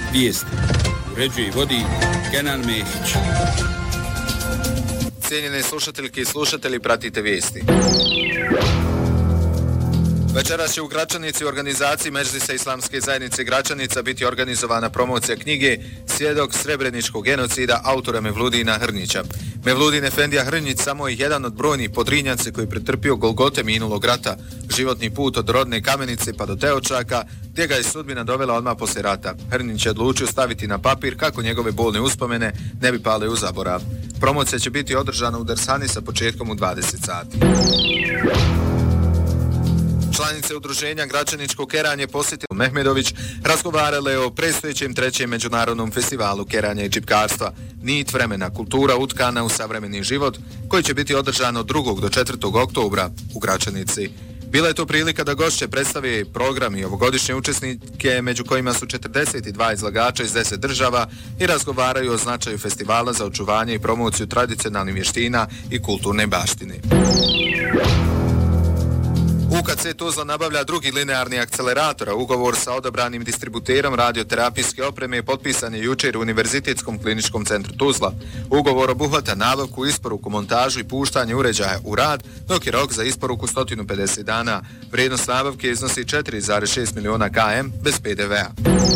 Vijesti uređuje i vodi Kenan Mehić. Cijenjene slušateljke i slušatelji, pratite vijesti. Večeras će u Gračanici u organizaciji Medžlisa Islamske zajednice Gračanica biti organizovana promocija knjige Svjedok srebreničkog genocida autora Mevludina Hrnića. Mevludin Efendija Hrnić samo je jedan od brojnih podrinjaca koji je pretrpio golgote minulog rata, životni put od rodne Kamenice pa do Teočaka, gdje ga je sudbina dovela odmah poslije rata. Hrnić je odlučio staviti na papir kako njegove bolne uspomene ne bi pale u zaborav. Promocija će biti održana u Dersani sa početkom u 20 sati. Članice udruženja Gračaničko keranje posjetilo Mehmedović razgovarale o predstojećem 3. međunarodnom festivalu keranja i čipkarstva Nit vremena, kultura utkana u savremeni život, koji će biti održan od 2. do 4. oktobra u Gračanici. Bila je to prilika da gošće predstavi program i ovogodišnje učesnike, među kojima su 42 izlagača iz 10 država i razgovaraju o značaju festivala za očuvanje i promociju tradicionalnih vještina i kulturne baštine. UKC Tuzla nabavlja drugi linearni akcelerator, a ugovor sa odabranim distributerom radioterapijske opreme potpisan je jučer u Univerzitetskom kliničkom centru Tuzla. Ugovor obuhvata nabavku, isporuku, montažu i puštanje uređaja u rad, dok je rok za isporuku 150 dana. Vrijednost nabavke iznosi 4,6 miliona km bez PDV-a.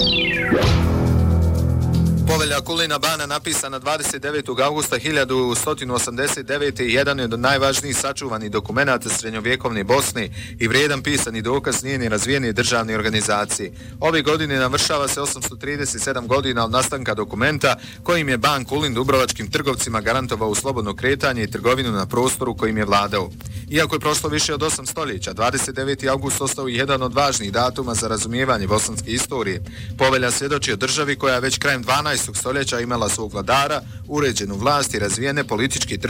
Povelja Kulina Bana, napisana 29. augusta 1189. i jedan je od najvažnijih sačuvanih dokumenata srednjovjekovne Bosne i vrijedan pisani dokaz njene razvijene državne organizacije. Ove godine navršava se 837 godina od nastanka dokumenta kojim je ban Kulin dubrovačkim trgovcima garantovao slobodno kretanje i trgovinu na prostoru kojim je vladao. Iako je prošlo više od 8 stoljeća, 29. august ostao jedan od važnijih datuma za razumijevanje bosanske istorije. Povelja svjedoči o državi koja je već krajem 12. stoljeća imala svog vladara, uređenu vlast i razvijene politički